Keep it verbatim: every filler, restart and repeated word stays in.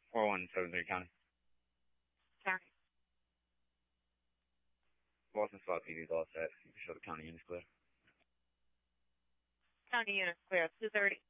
four one seven three County. County. Boston SWAT P D is all set. You can show the county units clear. County units clear. two thirty.